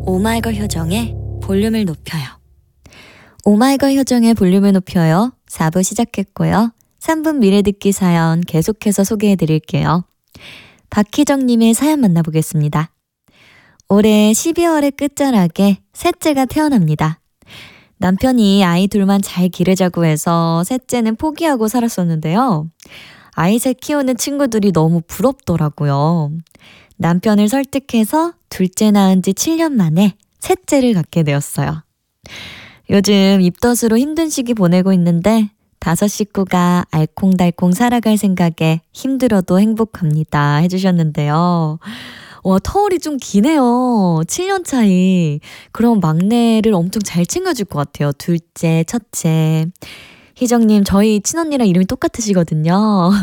오마이걸 효정의 볼륨을 높여요. 오마이걸 효정의 볼륨을 높여요. 4부 시작했고요. 3분 미래 듣기 사연 계속해서 소개해드릴게요. 박희정님의 사연 만나보겠습니다. 올해 12월의 끝자락에 셋째가 태어납니다. 남편이 아이 둘만 잘 기르자고 해서 셋째는 포기하고 살았었는데요. 아이 셋 키우는 친구들이 너무 부럽더라고요. 남편을 설득해서 둘째 낳은 지 7년 만에 셋째를 갖게 되었어요. 요즘 입덧으로 힘든 시기 보내고 있는데 5 식구가 알콩달콩 살아갈 생각에 힘들어도 행복합니다 해주셨는데요. 와, 터울이 좀 기네요. 7년 차이. 그럼 막내를 엄청 잘 챙겨줄 것 같아요. 둘째, 첫째. 희정님, 저희 친언니랑 이름이 똑같으시거든요.